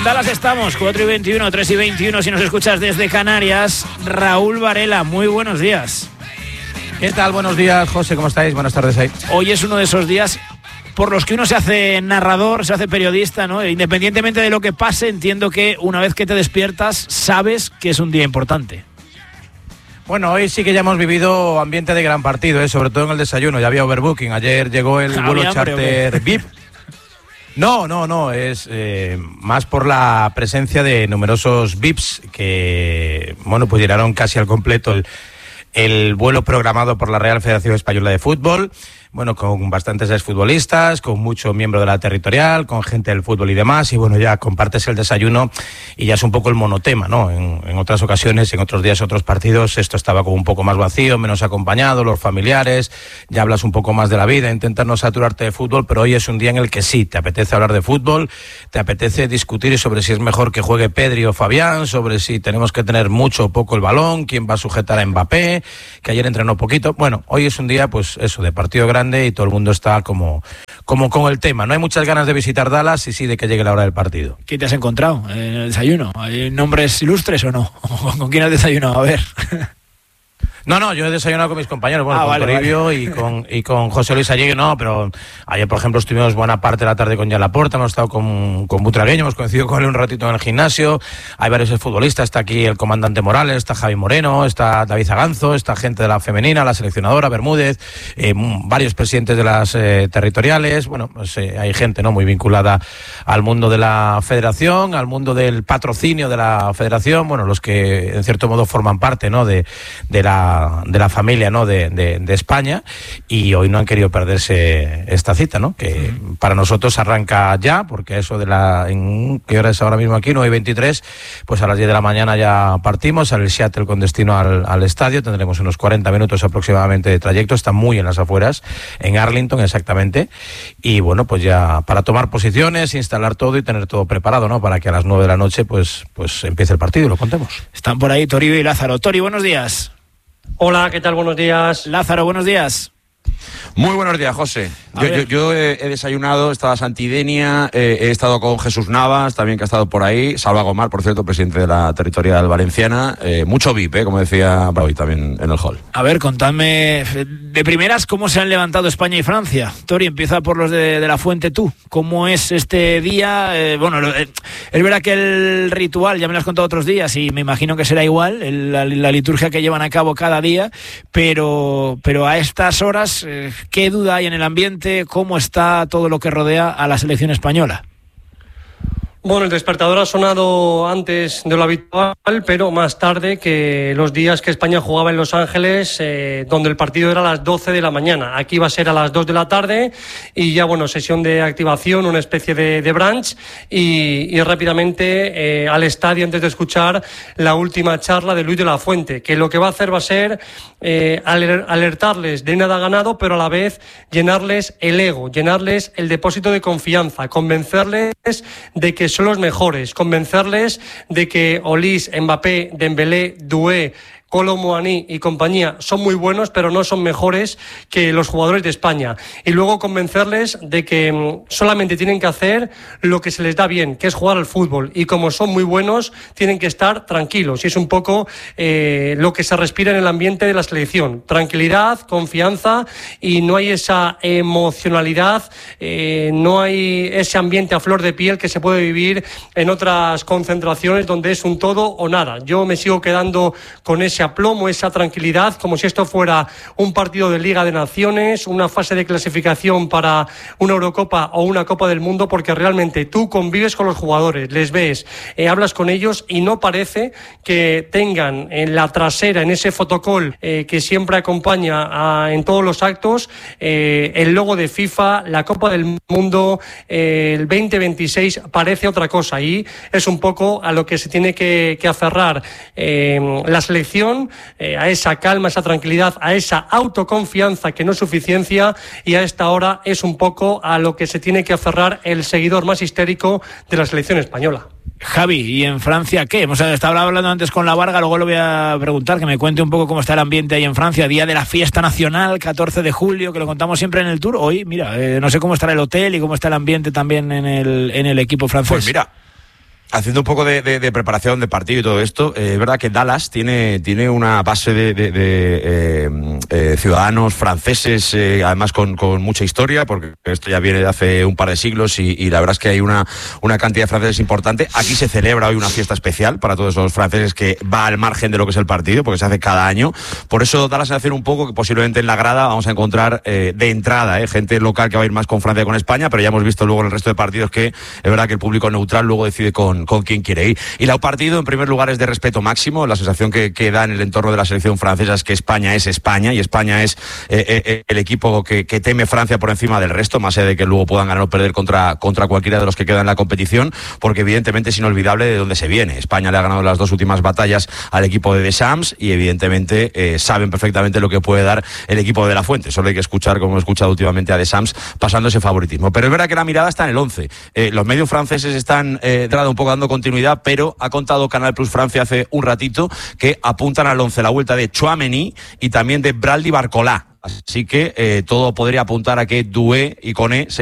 Dallas estamos, 4:21, 3:21, si nos escuchas desde Canarias. Raúl Varela, muy buenos días. ¿Qué tal? Buenos días, José, ¿cómo estáis? Buenas tardes ahí. Hoy es uno de esos días por los que uno se hace narrador, se hace periodista, ¿no? Independientemente de lo que pase, entiendo que una vez que te despiertas, sabes que es un día importante. Bueno, hoy sí que ya hemos vivido ambiente de gran partido, sobre todo en el desayuno. Ya había overbooking. Ayer llegó el vuelo charter VIP. No, es más por la presencia de numerosos VIPs que, bueno, pues llenaron casi al completo el vuelo programado por la Real Federación Española de Fútbol. Bueno, con bastantes exfutbolistas, con mucho miembro de la territorial, con gente del fútbol y demás, y bueno, ya compartes el desayuno y ya es un poco el monotema, ¿no? En otras ocasiones, en otros días, otros partidos, esto estaba como un poco más vacío, menos acompañado, los familiares, ya hablas un poco más de la vida, intentas no saturarte de fútbol, pero hoy es un día en el que sí, te apetece hablar de fútbol, te apetece discutir sobre si es mejor que juegue Pedri o Fabián, sobre si tenemos que tener mucho o poco el balón, quién va a sujetar a Mbappé, que ayer entrenó poquito. Bueno, hoy es un día, pues eso, de partido grande, y todo el mundo está como con el tema. No hay muchas ganas de visitar Dallas y sí de que llegue la hora del partido. ¿Quién te has encontrado en el desayuno? ¿Hay nombres ilustres o no? ¿Con quién has desayunado? A ver. No, yo he desayunado con mis compañeros, bueno, con Toribio vale. y con José Luis Allegue, no, pero ayer, por ejemplo, estuvimos buena parte de la tarde con Jan Laporta, hemos estado con Butragueño, hemos coincidido con él un ratito en el gimnasio, hay varios futbolistas, está aquí el comandante Morales, está Javi Moreno, está David Zaganzo, está gente de la femenina, la seleccionadora, Bermúdez, varios presidentes de las territoriales, bueno, pues hay gente, ¿no?, muy vinculada al mundo de la federación, al mundo del patrocinio de la federación, bueno, los que en cierto modo forman parte, ¿no?, de la familia, ¿no?, de España, y hoy no han querido perderse esta cita, ¿no?, que para nosotros arranca ya, porque eso ¿en qué hora es ahora mismo aquí? 9:23, pues a las 10 de la mañana ya partimos al Seattle con destino al estadio, tendremos unos 40 minutos aproximadamente de trayecto, está muy en las afueras, en Arlington exactamente, y bueno, pues ya para tomar posiciones, instalar todo y tener todo preparado, ¿no?, para que a las 9 de la noche pues empiece el partido y lo contemos. Están por ahí Toribio y Lázaro. Tori, buenos días. Hola, ¿qué tal? Buenos días. Lázaro, buenos días. Muy buenos días, José. Yo he desayunado, estaba Santidenia, he estado con Jesús Navas, también que ha estado por ahí, Salva Gomar, por cierto, presidente de la territorial valenciana, mucho VIP, como decía hoy también en el hall. A ver, contadme de primeras cómo se han levantado España y Francia. Tori, empieza por los de la Fuente tú. ¿Cómo es este día? Es verdad que el ritual, ya me lo has contado otros días y me imagino que será igual, la liturgia que llevan a cabo cada día, pero a estas horas, ¿qué duda hay en el ambiente? ¿Cómo está todo lo que rodea a la selección española? Bueno, el despertador ha sonado antes de lo habitual, pero más tarde que los días que España jugaba en Los Ángeles, donde el partido era a las 12 de la mañana. Aquí va a ser a las 2 de la tarde y ya, bueno, sesión de activación, una especie de brunch y rápidamente al estadio antes de escuchar la última charla de Luis de la Fuente, que lo que va a hacer va a ser alertarles de nada ganado, pero a la vez llenarles el ego, llenarles el depósito de confianza, convencerles de que son los mejores, convencerles de que Olís, Mbappé, Dembélé, Doué, Kolo Muani y compañía son muy buenos, pero no son mejores que los jugadores de España. Y luego convencerles de que solamente tienen que hacer lo que se les da bien, que es jugar al fútbol. Y como son muy buenos, tienen que estar tranquilos. Y es un poco lo que se respira en el ambiente de la selección. Tranquilidad, confianza, y no hay esa emocionalidad, no hay ese ambiente a flor de piel que se puede vivir en otras concentraciones donde es un todo o nada. Yo me sigo quedando con ese aplomo, esa tranquilidad, como si esto fuera un partido de Liga de Naciones, una fase de clasificación para una Eurocopa o una Copa del Mundo, porque realmente tú convives con los jugadores, les ves, hablas con ellos y no parece que tengan en la trasera, en ese fotocall que siempre acompaña en todos los actos, el logo de FIFA, la Copa del Mundo, el 2026, parece otra cosa, y es un poco a lo que se tiene que aferrar la selección, a esa calma, esa tranquilidad, a esa autoconfianza que no es suficiencia, y a esta hora es un poco a lo que se tiene que aferrar el seguidor más histérico de la selección española. Javi, ¿y en Francia qué? Estaba hablando antes con la Varga, luego lo voy a preguntar, que me cuente un poco cómo está el ambiente ahí en Francia, día de la fiesta nacional, 14 de julio, que lo contamos siempre en el Tour. Hoy, mira, no sé cómo estará el hotel y cómo está el ambiente también en el equipo francés. Pues mira, Haciendo un poco de preparación de partido y todo esto, es verdad que Dallas tiene una base de ciudadanos franceses, además con mucha historia, porque esto ya viene de hace un par de siglos y la verdad es que hay una cantidad de franceses importante. Aquí se celebra hoy una fiesta especial para todos los franceses que va al margen de lo que es el partido, porque se hace cada año. Por eso da la sensación un poco que posiblemente en la grada vamos a encontrar de entrada gente local que va a ir más con Francia que con España, pero ya hemos visto luego en el resto de partidos que es verdad que el público neutral luego decide con quién quiere ir. Y el partido, en primer lugar, es de respeto máximo. La sensación que da en el entorno de la selección francesa es que España es España y España es el equipo que teme Francia por encima del resto, más allá de que luego puedan ganar o perder contra cualquiera de los que quedan en la competición, porque evidentemente es inolvidable de dónde se viene. España le ha ganado las 2 últimas batallas al equipo de Deschamps y evidentemente saben perfectamente lo que puede dar el equipo de La Fuente. Solo hay que escuchar, como he escuchado últimamente a Deschamps, pasando ese favoritismo. Pero es verdad que la mirada está en el 11. Los medios franceses están un poco dando continuidad, pero ha contado Canal Plus Francia hace un ratito que apuntan al 11 la vuelta de Tchouaméni y también de Braldi Barcolá. Así que todo podría apuntar a que Doué y Koné se